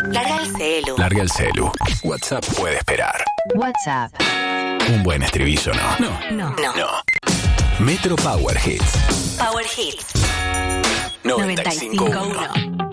Larga el celu. Larga el celu. WhatsApp puede esperar. WhatsApp. Un buen estribillo, ¿no? No. Metro Power Hits. Power Hits. 95.1.